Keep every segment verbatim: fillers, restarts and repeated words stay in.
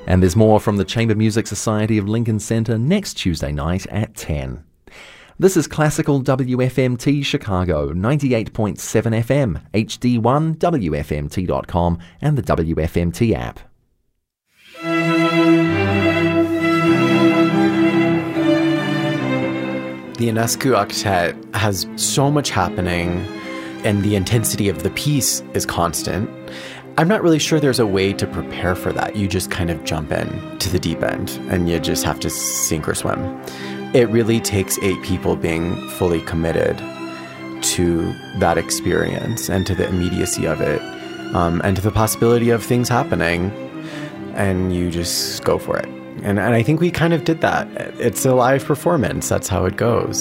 And there's more from the Chamber Music Society of Lincoln Center next Tuesday night at ten. This is Classical W F M T Chicago, ninety-eight point seven F M, H D one, W F M T dot com, and the W F M T app. The Ionescu Octet has so much happening, and the intensity of the piece is constant. I'm not really sure there's a way to prepare for that. You just kind of jump in to the deep end, and you just have to sink or swim. It really takes eight people being fully committed to that experience and to the immediacy of it, um, and to the possibility of things happening, and you just go for it. And, and I think we kind of did that. It's a live performance. That's how it goes.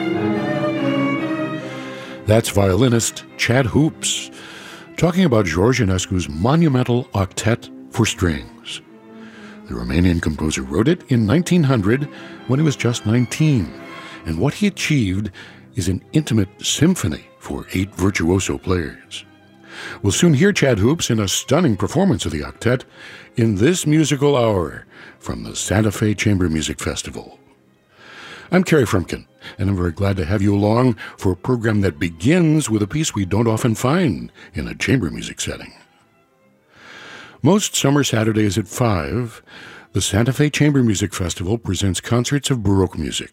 That's violinist Chad Hoops talking about George Ionescu's monumental octet for strings. The Romanian composer wrote it in nineteen hundred when he was just nineteen, and what he achieved is an intimate symphony for eight virtuoso players. We'll soon hear Chad Hoops in a stunning performance of the octet in this musical hour from the Santa Fe Chamber Music Festival. I'm Kerry Frumkin, and I'm very glad to have you along for a program that begins with a piece we don't often find in a chamber music setting. Most summer Saturdays at five, the Santa Fe Chamber Music Festival presents concerts of Baroque music.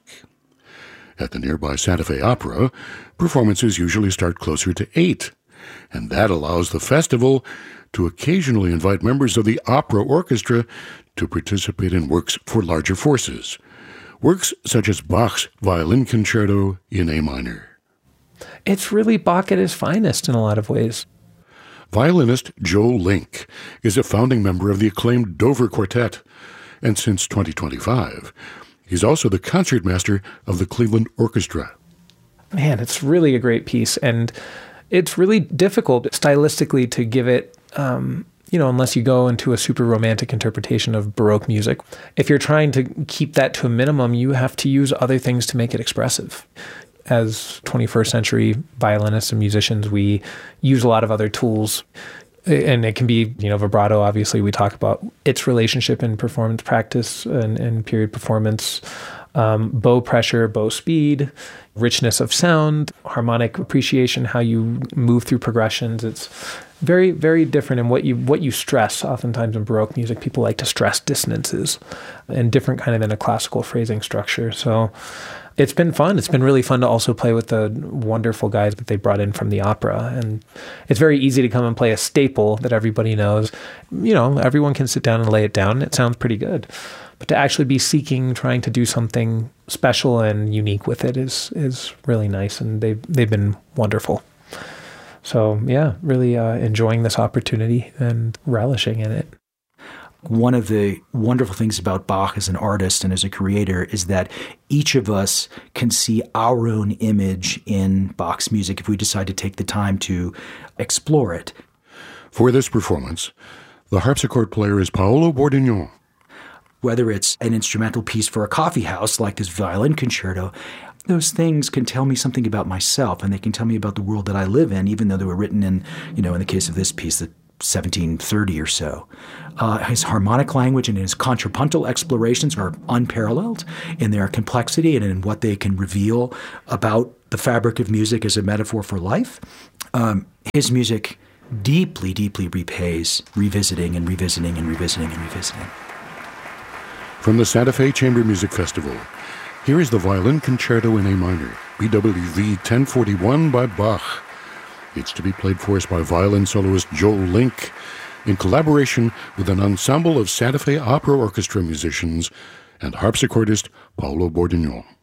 At the nearby Santa Fe Opera, performances usually start closer to eight, and that allows the festival to occasionally invite members of the opera orchestra to participate in works for larger forces, works such as Bach's Violin Concerto in A minor. It's really Bach at his finest in a lot of ways. Violinist Joe Link is a founding member of the acclaimed Dover Quartet, and since twenty twenty-five, he's also the concertmaster of the Cleveland Orchestra. Man, it's really a great piece, and it's really difficult stylistically to give it, um, you know, unless you go into a super romantic interpretation of Baroque music. If you're trying to keep that to a minimum, you have to use other things to make it expressive. As twenty-first century violinists and musicians, we use a lot of other tools. And it can be, you know, vibrato, obviously. We talk about its relationship in performance practice and, and period performance. Um, bow pressure, bow speed, richness of sound, harmonic appreciation, how you move through progressions. It's very, very different in what you what you stress. Oftentimes in Baroque music, people like to stress dissonances and different kind of in a classical phrasing structure. So it's been fun. It's been really fun to also play with the wonderful guys that they brought in from the opera. And it's very easy to come and play a staple that everybody knows. You know, everyone can sit down and lay it down. It sounds pretty good. But to actually be seeking, trying to do something special and unique with it is is really nice, and they've, they've been wonderful. So, yeah, really uh, enjoying this opportunity and relishing in it. One of the wonderful things about Bach as an artist and as a creator is that each of us can see our own image in Bach's music if we decide to take the time to explore it. For this performance, the harpsichord player is Paolo Bordignon. Whether it's an instrumental piece for a coffee house like this violin concerto, those things can tell me something about myself, and they can tell me about the world that I live in, even though they were written in, you know, in the case of this piece, the seventeen thirty or so. Uh, his harmonic language and his contrapuntal explorations are unparalleled in their complexity and in what they can reveal about the fabric of music as a metaphor for life. Um, his music deeply, deeply repays revisiting and revisiting and revisiting and revisiting. From the Santa Fe Chamber Music Festival, here is the Violin Concerto in A minor, B W V ten forty-one by Bach. It's to be played for us by violin soloist Joe Link in collaboration with an ensemble of Santa Fe Opera Orchestra musicians and harpsichordist Paolo Bordignon.